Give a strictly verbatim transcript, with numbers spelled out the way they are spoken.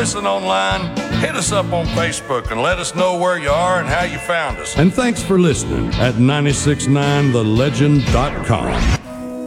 listen online, hit us up on Facebook and let us know where you are and how you found us. And thanks for listening at nine six nine the legend dot com.